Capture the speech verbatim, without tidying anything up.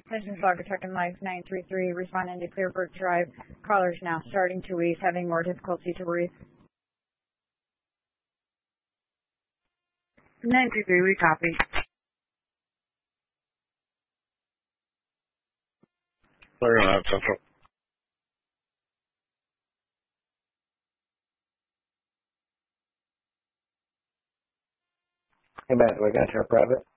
This is Log Detective Mike nine three three responding to Clearbrook Drive. Callers now starting to wheeze, having more difficulty to breathe. nine three three, we copy. We're going to have central. Hey, Matt, do I got your private?